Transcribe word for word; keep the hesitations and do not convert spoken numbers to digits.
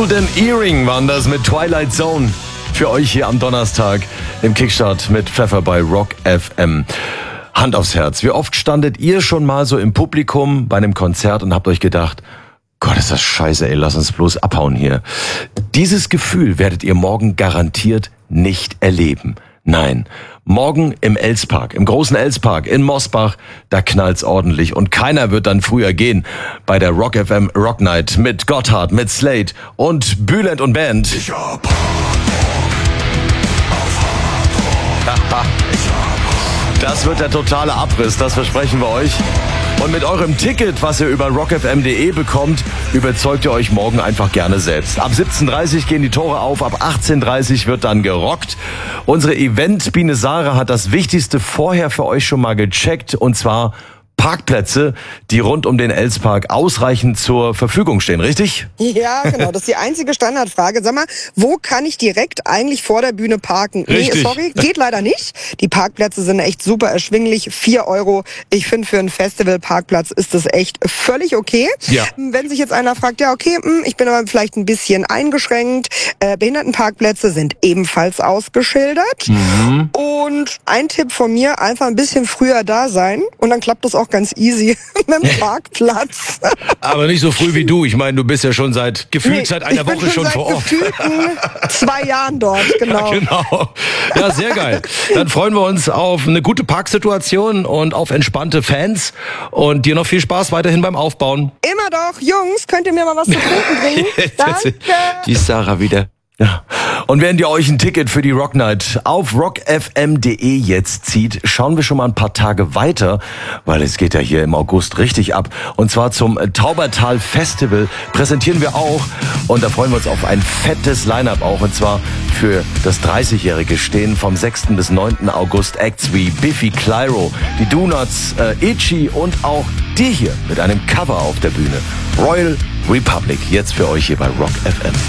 Golden Earring waren das mit Twilight Zone. Für euch hier am Donnerstag im Kickstart mit Pfeffer bei Rock F M. Hand aufs Herz, wie oft standet ihr schon mal so im Publikum bei einem Konzert und habt euch gedacht, Gott, ist das scheiße, ey, lass uns bloß abhauen hier. Dieses Gefühl werdet ihr morgen garantiert nicht erleben. Nein, morgen im Elspark, im großen Elspark in Mosbach, da knallt's ordentlich und keiner wird dann früher gehen bei der Rock F M Rock Night mit Gotthard, mit Slade und Bülent und Band. Ich hab Hardrock auf Hardrock. Ich hab Das wird der totale Abriss, das versprechen wir euch. Und mit eurem Ticket, was ihr über rock f m punkt de bekommt, überzeugt ihr euch morgen einfach gerne selbst. Ab siebzehn Uhr dreißig gehen die Tore auf, ab achtzehn Uhr dreißig wird dann gerockt. Unsere Event-Biene Sarah hat das Wichtigste vorher für euch schon mal gecheckt, und zwar Parkplätze, die rund um den Elspark ausreichend zur Verfügung stehen, richtig? Ja, genau. Das ist die einzige Standardfrage. Sag mal, wo kann ich direkt eigentlich vor der Bühne parken? Richtig. Nee, sorry, geht leider nicht. Die Parkplätze sind echt super erschwinglich. vier Euro. Ich finde, für einen Festivalparkplatz ist das echt völlig okay. Ja. Wenn sich jetzt einer fragt, ja, okay, ich bin aber vielleicht ein bisschen eingeschränkt. Äh, Behindertenparkplätze sind ebenfalls ausgeschildert. Mhm. Und ein Tipp von mir, einfach ein bisschen früher da sein. Und dann klappt das auch ganz easy mit dem Parkplatz. Aber nicht so früh wie du. Ich meine, du bist ja schon seit, gefühlt Nee, seit einer ich bin Woche schon seit vor Ort. gefühlten zwei Jahren dort, genau. Ja, genau. Ja, sehr geil. Dann freuen wir uns auf eine gute Parksituation und auf entspannte Fans. Und dir noch viel Spaß weiterhin beim Aufbauen. Immer doch, Jungs, könnt ihr mir mal was zu trinken bringen? Danke. Die Sarah wieder. Ja. Und während ihr euch ein Ticket für die Rock Night auf rock f m punkt de jetzt zieht, schauen wir schon mal ein paar Tage weiter, weil es geht ja hier im August richtig ab. Und zwar zum Taubertal Festival präsentieren wir auch, und da freuen wir uns auf ein fettes Line-Up auch, und zwar für das dreißigjährige stehen vom sechsten bis neunten August Acts wie Biffy Clyro, die Donuts, äh, Itchy und auch die hier mit einem Cover auf der Bühne. Royal Republic, jetzt für euch hier bei Rock F M.